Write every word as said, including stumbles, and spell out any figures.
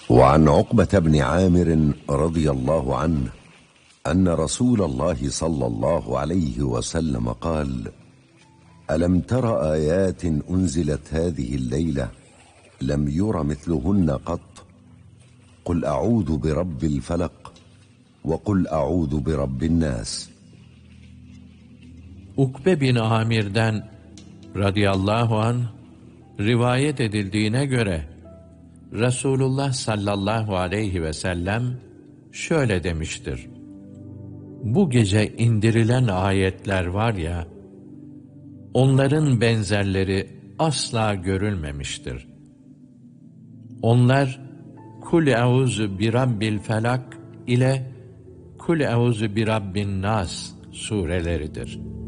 وعن عقبة بن عامر رضي الله عنه أن رسول الله صلى الله عليه وسلم قال: ألم تر آيات أنزلت هذه الليلة لم ير مثلهن قط قل أعوذ برب الفلق وقل أعوذ برب الناس. Ukbe bin Amir'den radıyallahu anh rivayet edildiğine göre Resulullah sallallahu aleyhi ve sellem şöyle demiştir: Bu gece indirilen ayetler var ya, onların benzerleri asla görülmemiştir. Onlar Kul euzu bi rabbil felak ile Kul euzu bi rabbin nas sureleridir.